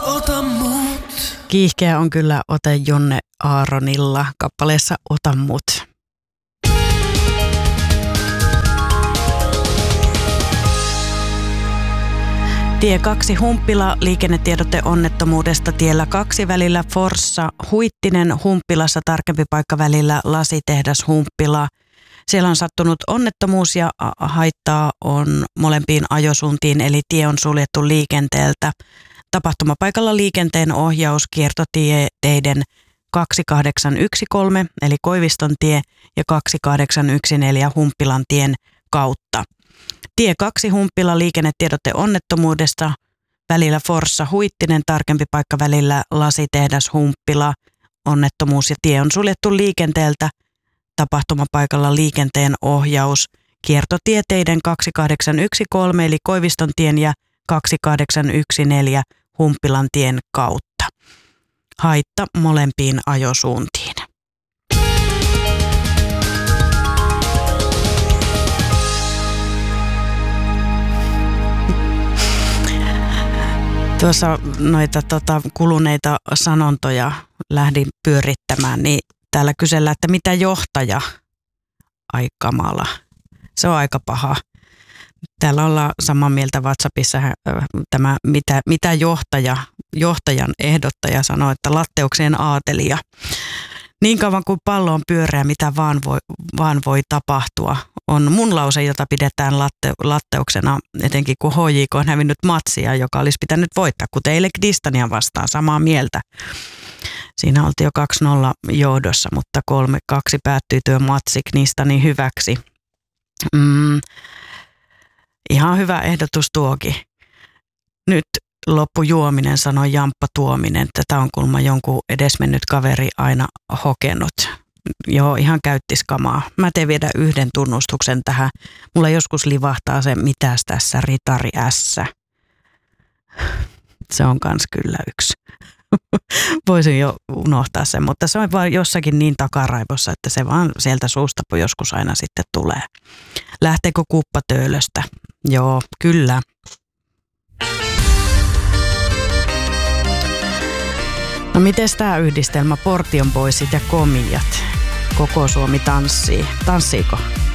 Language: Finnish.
Ota mut. Kiihkeä on kyllä ote Jonne Aaronilla kappaleessa Ota mut. Tie 2 Humppila, liikennetiedote onnettomuudesta tiellä 2 välillä Forssa, Huittinen, Humppilassa tarkempi paikka välillä Lasitehdas, Humppila. Siellä on sattunut onnettomuus ja haittaa on molempiin ajosuuntiin, eli tie on suljettu liikenteeltä. Tapahtumapaikalla liikenteen ohjaus kiertotieteiden 2813 eli Koiviston tie ja 2814 Humppilan tien kautta. Tie 2 Humppila, liikennetiedote onnettomuudesta välillä Forssa Huittinen, tarkempi paikka välillä Lasitehdas, Humppila. Onnettomuus ja tie on suljettu liikenteeltä. Tapahtumapaikalla liikenteen ohjaus kiertotieteiden 2813 eli Koiviston tien ja 2814 Humppilan tien kautta. Haitta molempiin ajosuuntiin. Tuossa noita kuluneita sanontoja lähdin pyörittämään, niin täällä kysellään, että mitä johtaja? Ai kamala. Se on aika paha. Täällä ollaan samaa mieltä WhatsAppissa tämä, mitä johtajan ehdottaja sanoo, että latteukseen aatelija. Niin kauan kuin pallo on pyöreä, mitä vaan voi tapahtua, on mun lause, jota pidetään latteuksena, etenkin kun HJK on hävinnyt matsia, joka olisi pitänyt voittaa, kuten eilen Distania vastaan, samaa mieltä. Siinä oltiin jo 2-0 johdossa, mutta 3-2 päättyi tuo matsi Knistani hyväksi. Ihan hyvä ehdotus tuokin. Nyt loppujuominen, sanoi Jamppa Tuominen. Tätä on kuulemma jonkun edesmennyt kaveri aina hokenut. Joo, ihan käyttiskamaa. Mä teen vielä yhden tunnustuksen tähän. Mulla joskus livahtaa se, mitäs tässä ritari ässä. Se on kans kyllä yksi. Voisin jo unohtaa sen, mutta se on vaan jossakin niin takaraivossa, että se vaan sieltä suusta joskus aina sitten tulee. Lähteekö kuppa töölöstä? Joo, kyllä. No mites tää yhdistelmä Portion Boysit ja Komijat? Koko Suomi tanssii. Tanssiiko?